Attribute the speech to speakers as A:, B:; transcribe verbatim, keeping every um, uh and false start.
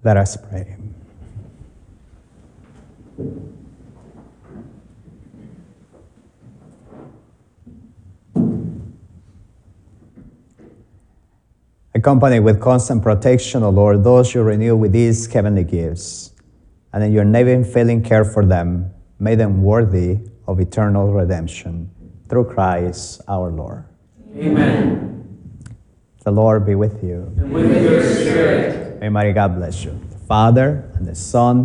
A: Let us pray. Accompany with constant protection, O Lord, those you renew with these heavenly gifts, and in your never-failing care for them, make them worthy of eternal redemption. Through Christ our Lord.
B: Amen.
A: The Lord be with you.
B: And with your spirit.
A: May Mary God bless you. The Father, and the Son,